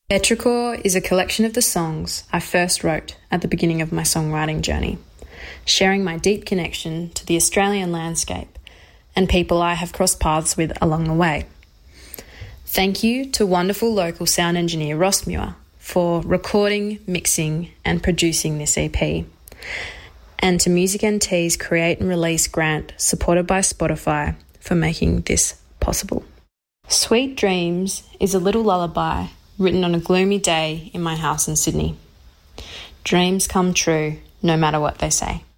Petrichor is a collection of the songs I first wrote at the beginning of my songwriting journey, sharing my deep connection to the Australian landscape and people I have crossed paths with along the way. Thank you to wonderful local sound engineer Ross Muir for recording, mixing and producing this EP, and to Music NT's Create and Release grant supported by Spotify for making this possible. Sweet Dreams is a little lullaby written on a gloomy day in my house in Sydney. Dreams come true no matter what they say.